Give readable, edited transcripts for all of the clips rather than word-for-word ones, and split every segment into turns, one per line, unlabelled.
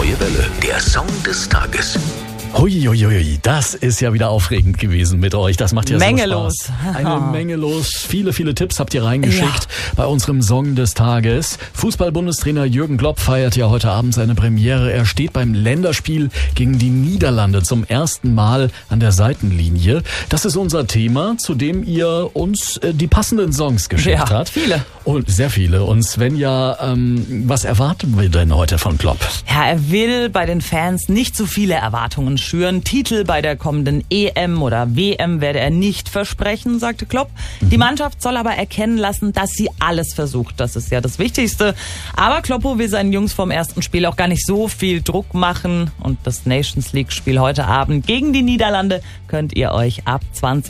Neue Welle, der Song des Tages.
Huiuiui, das ist ja wieder aufregend gewesen mit euch. Das macht ja
Menge
so Spaß.
los.
Eine Menge los. Viele Tipps habt ihr reingeschickt bei unserem Song des Tages. Fußball-Bundestrainer Jürgen Klopp feiert ja heute Abend seine Premiere. Er steht beim Länderspiel gegen die Niederlande zum ersten Mal an der Seitenlinie. Das ist unser Thema, zu dem ihr uns die passenden Songs geschickt habt.
Viele.
Und sehr viele. Und Svenja, was erwarten wir denn heute von Klopp?
Ja, er will bei den Fans nicht zu viele Erwartungen schüren. Titel bei der kommenden EM oder WM werde er nicht versprechen, sagte Klopp. Die Mannschaft soll aber erkennen lassen, dass sie alles versucht. Das ist ja das Wichtigste. Aber Kloppo will seinen Jungs vom ersten Spiel auch gar nicht so viel Druck machen. Und das Nations League-Spiel heute Abend gegen die Niederlande könnt ihr euch ab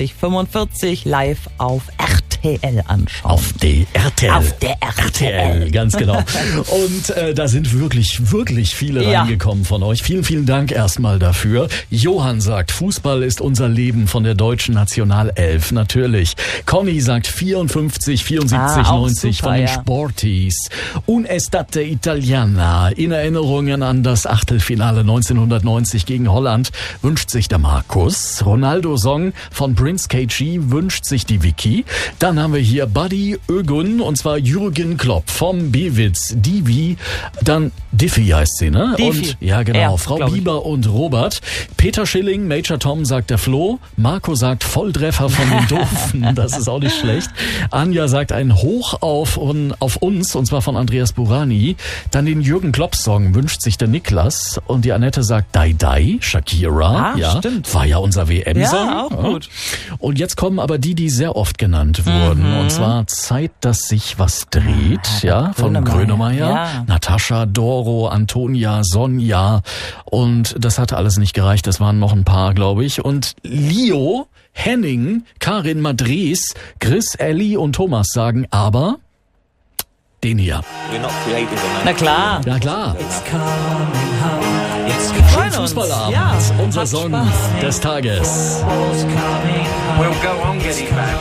2045 live auf RTL anschauen.
Auf der RTL.
Auf der RTL.
Ganz genau. Und da sind wirklich viele reingekommen von euch. Vielen Dank erstmal dafür. Johann sagt, Fußball ist unser Leben von der deutschen Nationalelf. Natürlich. Conny sagt 54, 74, 90
super,
von den Sporties. Un'estate italiana. In Erinnerungen an das Achtelfinale 1990 gegen Holland wünscht sich der Markus. Ronaldo-Song von Prince KG wünscht sich die Vicky. Dann haben wir hier Buddy Ögun, und zwar Jürgen Klopp vom Bewitz, Divi, dann Diffie heißt sie, ne?
Diffie.
Und ja, genau,
Ja,
Frau Bieber und Robert. Peter Schilling, Major Tom sagt der Flo. Marco sagt Volltreffer von den Doofen, das ist auch nicht schlecht. Anja sagt ein Hoch auf uns, und zwar von Andreas Burani. Dann den Jürgen Klopp-Song wünscht sich der Niklas, und die Annette sagt Dai Dai, Shakira.
Ah, stimmt.
War ja unser WM-Song.
Ja, auch gut.
Und jetzt kommen aber die sehr oft genannt wurden. Und zwar Zeit, dass sich was dreht, von Grönemeyer.
Ja.
Natascha, Doro, Antonia, Sonja. Und das hatte alles nicht gereicht. Das waren noch ein paar, glaube ich. Und Leo, Henning, Karin Madres, Chris, Ellie und Thomas sagen aber den hier.
Na klar.
Ja klar.
Wir freuen uns.
Fußballabend,
Ja,
unser
habt
Song
Spaß.
des Tages.
We'll go on getting back.